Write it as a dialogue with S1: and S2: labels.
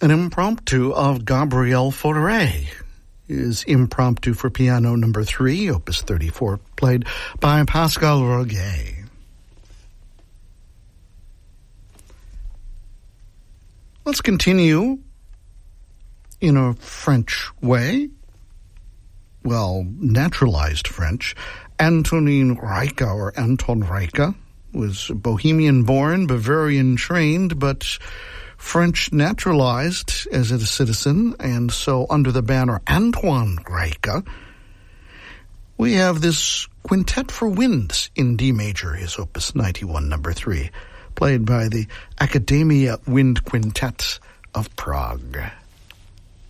S1: An impromptu of Gabriel Fauré is Impromptu for Piano number 3, opus 34, played by Pascal Roguet. Let's continue in a French way. Well, naturalized French. Antonin Reicha, or Anton Reicha, was Bohemian-born, Bavarian-trained, but French naturalized as a citizen, and so under the banner Antoine Reicha, we have this Quintet for Winds in D major, his opus 91, number 3, played by the Academia Wind Quintet of Prague.